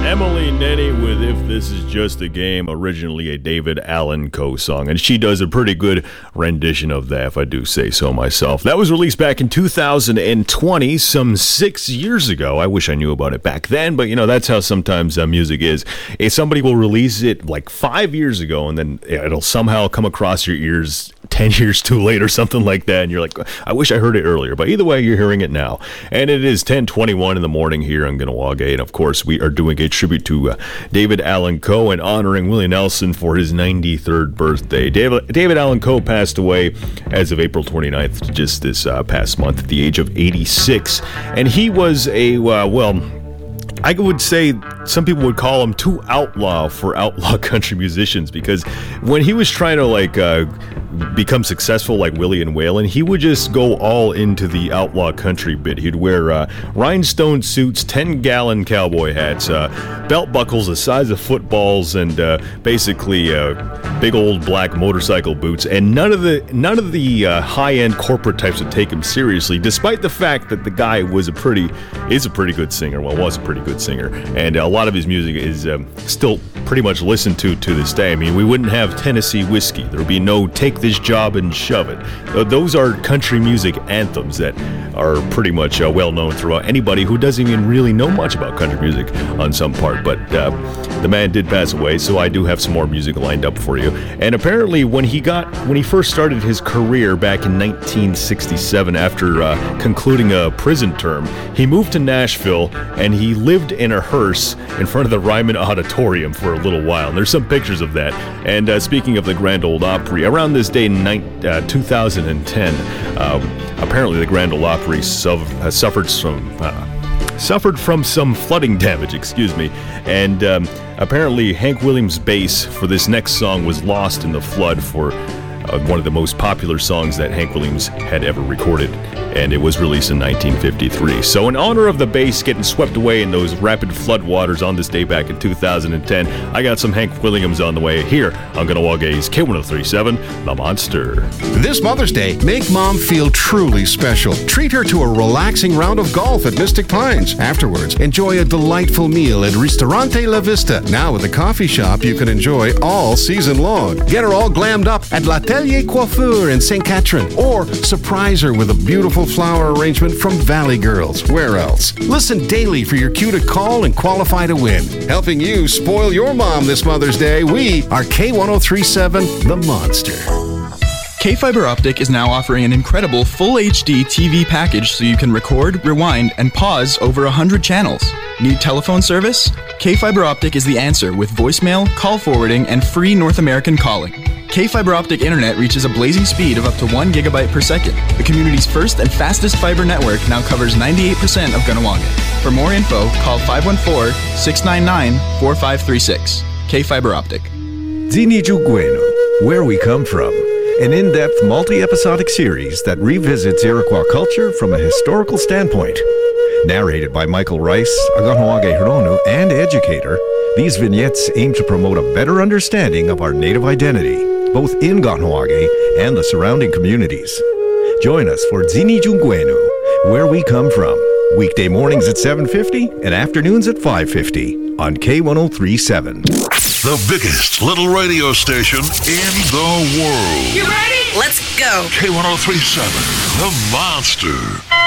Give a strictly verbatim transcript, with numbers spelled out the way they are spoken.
Emily Nenny with If This Is Just a Game, originally a David Allan Coe song, and she does a pretty good rendition of that, if I do say so myself. That was released back in two thousand twenty, some six years ago. I wish I knew about it back then, but you know, that's how sometimes uh, music is. If somebody will release it like five years ago, and then it'll somehow come across your ears ten years too late or something like that, and you're like, I wish I heard it earlier, but either way, you're hearing it now. And it is ten twenty-one in the morning here on Kahnawake, and of course, we are doing a tribute to uh, David Allan Coe and honoring Willie Nelson for his ninety-third birthday. David, David Allan Coe passed away as of April twenty-ninth, just this uh, past month, at the age of eighty-six, and he was a, uh, well, I would say some people would call him too outlaw for outlaw country musicians, because when he was trying to like uh, become successful like Willie and Waylon, he would just go all into the outlaw country bit. He'd wear uh, rhinestone suits, ten-gallon cowboy hats, uh, belt buckles the size of footballs, and uh, basically uh, big old black motorcycle boots. And none of the none of the uh, high-end corporate types would take him seriously, despite the fact that the guy was a pretty is a pretty good singer. Well, was a pretty good singer, and a lot of his music is um, still pretty much listened to to this day. I mean, we wouldn't have Tennessee Whiskey. There would be no Take This Job and Shove It. Those are country music anthems that are pretty much uh, well known throughout anybody who doesn't even really know much about country music on some part. But uh, the man did pass away, so I do have some more music lined up for you. And apparently, when he got when he first started his career back in nineteen sixty-seven, after uh, concluding a prison term, he moved to Nashville and he lived in a hearse in front of the Ryman Auditorium for a little while. And there's some pictures of that. And uh, speaking of the Grand Ole Opry, around this day in uh, two thousand ten, um, apparently the Grand Ole Opry su- uh, suffered some uh, suffered from some flooding damage, excuse me, and um, apparently Hank Williams' bass for this next song was lost in the flood for uh, one of the most popular songs that Hank Williams had ever recorded, and it was released in nineteen fifty-three. So in honor of the bass getting swept away in those rapid flood waters on this day back in two thousand ten, I got some Hank Williams on the way here on Kahnawake's K one oh three point seven, The Monster. This Mother's Day, make Mom feel truly special. Treat her to a relaxing round of golf at Mystic Pines. Afterwards, enjoy a delightful meal at Ristorante La Vista. Now with a coffee shop you can enjoy all season long. Get her all glammed up at L'Atelier Coiffure in Saint Catherine, or surprise her with a beautiful flower arrangement from Valley Girls. Where else? Listen daily for your cue to call and qualify to win. Helping you spoil your mom this Mother's Day, we are K one oh three point seven, The Monster. K-Fiber Optic is now offering an incredible full H D T V package so you can record, rewind, and pause over one hundred channels. Need telephone service? K-Fiber Optic is the answer with voicemail, call forwarding, and free North American calling. K-Fiber Optic Internet reaches a blazing speed of up to one gigabyte per second. The community's first and fastest fiber network now covers ninety-eight percent of Kahnawake. For more info, call five one four, six nine nine, four five three six. K-Fiber Optic. Ziniju Gwenu, Where We Come From, an in-depth multi-episodic series that revisits Iroquois culture from a historical standpoint. Narrated by Michael Rice, a Kahnawake Hironu and educator, these vignettes aim to promote a better understanding of our native identity, both in Kahnawake and the surrounding communities. Join us for Ziniju Gwenu, Where We Come From, weekday mornings at seven fifty and afternoons at five fifty on K one oh three point seven. The biggest little radio station in the world. You ready? Let's go. K one oh three point seven, The Monster.